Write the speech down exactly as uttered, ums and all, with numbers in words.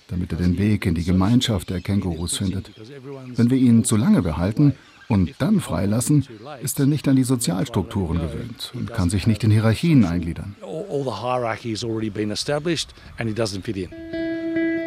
damit er den Weg in die Gemeinschaft der Kängurus findet. Wenn wir ihn zu lange behalten und dann freilassen, ist er nicht an die Sozialstrukturen gewöhnt und kann sich nicht in Hierarchien eingliedern. All the hierarchy has already been established and he doesn't fit in.